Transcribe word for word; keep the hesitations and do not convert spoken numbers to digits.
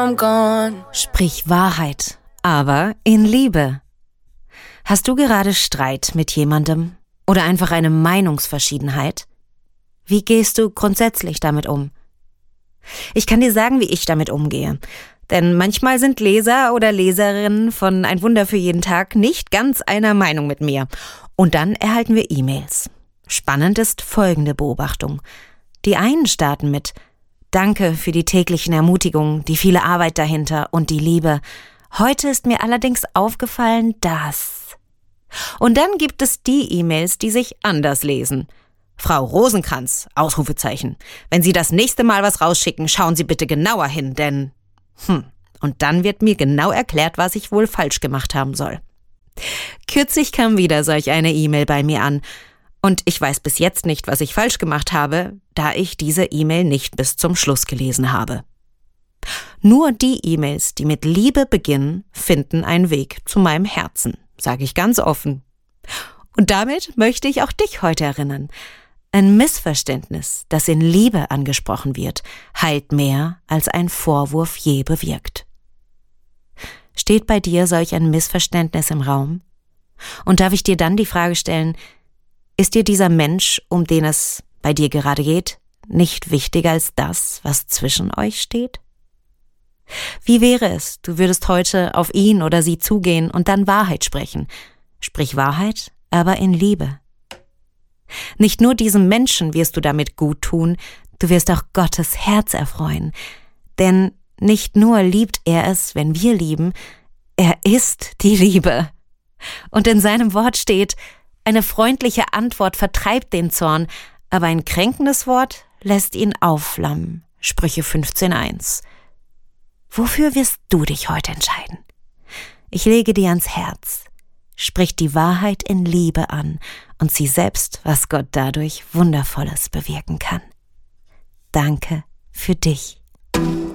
I'm gone. Sprich Wahrheit, aber in Liebe. Hast du gerade Streit mit jemandem oder einfach eine Meinungsverschiedenheit? Wie gehst du grundsätzlich damit um? Ich kann dir sagen, wie ich damit umgehe. Denn manchmal sind Leser oder Leserinnen von Ein Wunder für jeden Tag nicht ganz einer Meinung mit mir. Und dann erhalten wir E-Mails. Spannend ist folgende Beobachtung. Die einen starten mit: Danke für die täglichen Ermutigungen, die viele Arbeit dahinter und die Liebe. Heute ist mir allerdings aufgefallen, dass... Und dann gibt es die E-Mails, die sich anders lesen. Frau Rosenkranz, Ausrufezeichen. Wenn Sie das nächste Mal was rausschicken, schauen Sie bitte genauer hin, denn... Hm, und dann wird mir genau erklärt, was ich wohl falsch gemacht haben soll. Kürzlich kam wieder solch eine E-Mail bei mir an. Und ich weiß bis jetzt nicht, was ich falsch gemacht habe, da ich diese E-Mail nicht bis zum Schluss gelesen habe. Nur die E-Mails, die mit Liebe beginnen, finden einen Weg zu meinem Herzen, sage ich ganz offen. Und damit möchte ich auch dich heute erinnern. Ein Missverständnis, das in Liebe angesprochen wird, heilt mehr, als ein Vorwurf je bewirkt. Steht bei dir solch ein Missverständnis im Raum? Und darf ich dir dann die Frage stellen: Ist dir dieser Mensch, um den es bei dir gerade geht, nicht wichtiger als das, was zwischen euch steht? Wie wäre es, du würdest heute auf ihn oder sie zugehen und dann Wahrheit sprechen? Sprich Wahrheit, aber in Liebe. Nicht nur diesem Menschen wirst du damit gut tun, du wirst auch Gottes Herz erfreuen. Denn nicht nur liebt er es, wenn wir lieben, er ist die Liebe. Und in seinem Wort steht: Eine freundliche Antwort vertreibt den Zorn, aber ein kränkendes Wort lässt ihn aufflammen. Sprüche fünfzehn eins. Wofür wirst du dich heute entscheiden? Ich lege dir ans Herz. Sprich die Wahrheit in Liebe an und sieh selbst, was Gott dadurch Wundervolles bewirken kann. Danke für dich.